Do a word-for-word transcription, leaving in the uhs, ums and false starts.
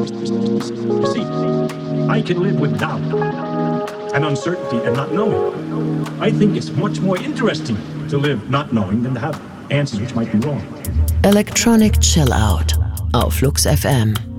You see, I can live with doubt and uncertainty and not knowing. I think it's much more interesting to live not knowing than to have answers which might be wrong. Electronic Chill Out auf Flux F M.